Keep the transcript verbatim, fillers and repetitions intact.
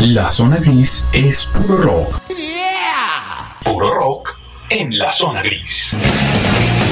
La zona gris es puro rock. Puro rock en la zona gris.